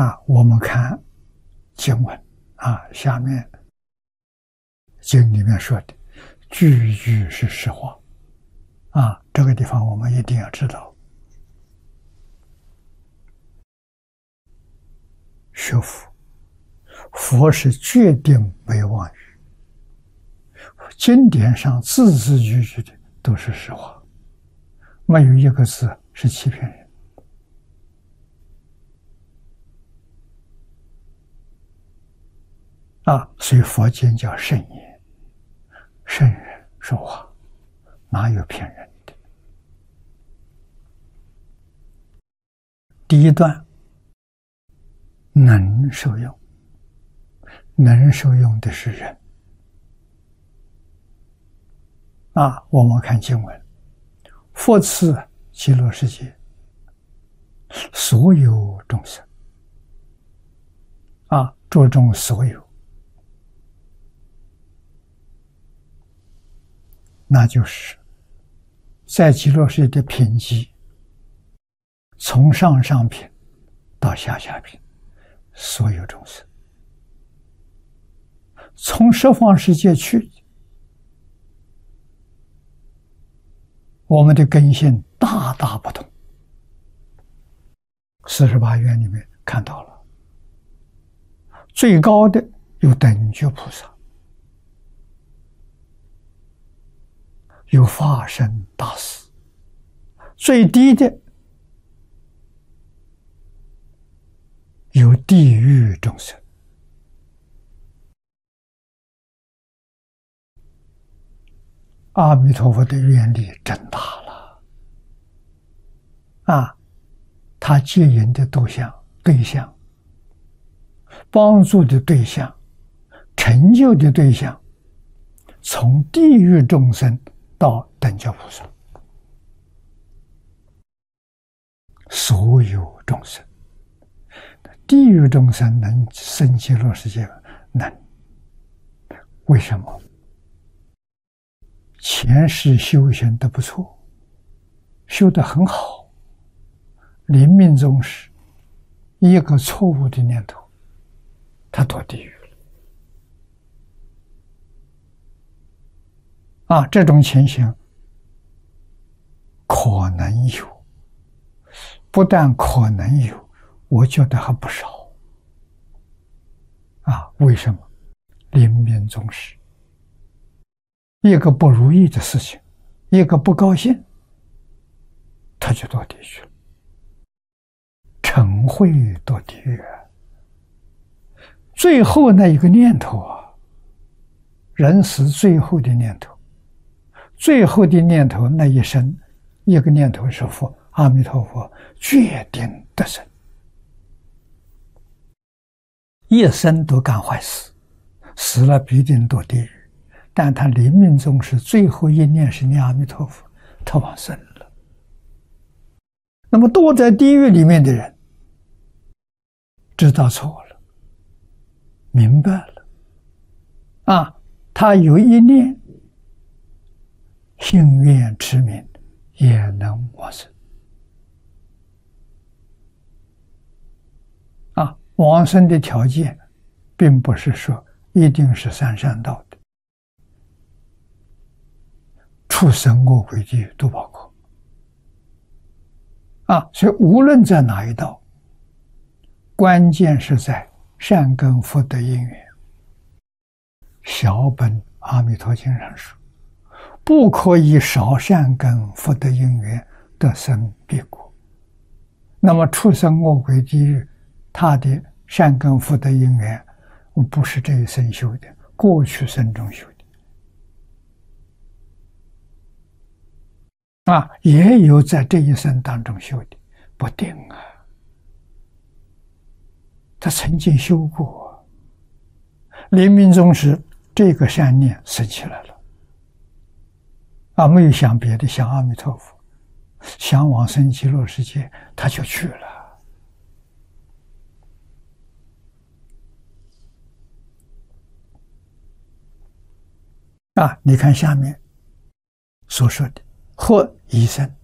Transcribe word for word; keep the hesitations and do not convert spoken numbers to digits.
啊，我们看经文啊，下面经里面说的句句是实话啊，这个地方我们一定要知道。学佛，佛是决定没妄语，经典上字字句句的都是实话，没有一个字是欺骗人。啊，所以佛经叫圣言，圣人说话，哪有骗人的？第一段能受用，能受用的是人。啊，我们看经文，佛赐极乐世界所有众生，啊，着重所有，那就是在极乐世界的品级，从上上品到下下品，所有众生，从十方世界去，我们的根性大大不同。四十八愿里面看到了，最高的有等觉菩萨，有法身大士，最低的有地狱众生。阿弥陀佛的愿力真大了啊！他接引的对象、对象、帮助的对象、成就的对象，从地狱众生到等觉菩萨，所有众生。地狱众生能生极乐世界，能。为什么？前世修行的不错，修得很好，临命终时一个错误的念头，他堕地狱了。啊，这种情形可能有，不但可能有，我觉得还不少。啊，为什么？临命终时，一个不如意的事情，一个不高兴，他就堕地狱了，嗔恚堕地狱。最后那一个念头啊，人死最后的念头，最后的念头那一生，一个念头是佛，阿弥陀佛决定得生，一生都干坏事，死了必定堕地狱。但他临命终时最后一念是念阿弥陀佛，他往生了。那么堕在地狱里面的人，知道错了，明白了，啊，他有一念信愿持名，也能往生。啊，往生的条件，并不是说一定是三善道的。畜生恶鬼地狱都包括啊，所以无论在哪一道，关键是在善根福德因缘。小本阿弥陀经上说，不可以少善根福德因缘得生彼国。那么畜生恶鬼地狱，他的善根福德因缘不是这一生修的，过去生中修的。啊，也有在这一生当中修的，不定啊。他曾经修过，临命终时，这个善念生起来了，啊，没有想别的，想阿弥陀佛，想往生极乐世界，他就去了。啊，你看下面所说的。或一生，